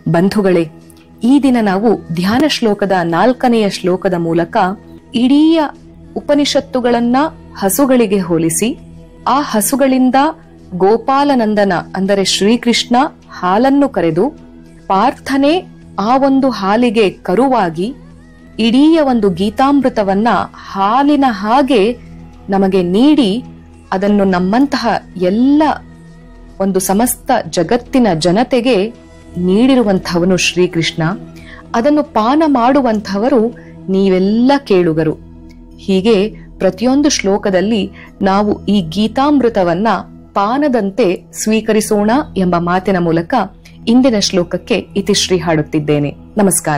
ಬಂಧುಗಳೇ, ಈ ದಿನ ನಾವು ಧ್ಯಾನ ಶ್ಲೋಕದ 4ನೆಯ ಶ್ಲೋಕದ ಮೂಲಕ ಇಡೀ ಉಪನಿಷತ್ತುಗಳನ್ನ ಹಸುಗಳಿಗೆ ಹೋಲಿಸಿ, ಆ ಹಸುಗಳಿಂದ ಗೋಪಾಲನಂದನ ಅಂದರೆ ಶ್ರೀಕೃಷ್ಣ ಹಾಲನ್ನು ಕರೆದು, ಪಾರ್ಥನೆ ಆ ಒಂದು ಹಾಲಿಗೆ ಕರುವಾಗಿ ಇಡೀ ಒಂದು ಗೀತಾಮೃತವನ್ನ ಹಾಲಿನ ಹಾಗೆ ನಮಗೆ ನೀಡಿ, ಅದನ್ನು ನಮ್ಮಂತಹ ಎಲ್ಲ ಒಂದು ಸಮಸ್ತ ಜಗತ್ತಿನ ಜನತೆಗೆ ನೀಡಿರುವಂಥವನು ಶ್ರೀಕೃಷ್ಣ. ಅದನ್ನು ಪಾನ ಮಾಡುವಂಥವರು ನೀವೆಲ್ಲ ಕೇಳುಗರು. ಹೀಗೆ ಪ್ರತಿಯೊಂದು ಶ್ಲೋಕದಲ್ಲಿ ನಾವು ಈ ಗೀತಾಮೃತವನ್ನ ಪಾನದಂತೆ ಸ್ವೀಕರಿಸೋಣ ಎಂಬ ಮಾತಿನ ಮೂಲಕ ಇಂದಿನ ಶ್ಲೋಕಕ್ಕೆ ಇತಿಶ್ರೀ ಹಾಡುತ್ತಿದ್ದೇನೆ. ನಮಸ್ಕಾರ.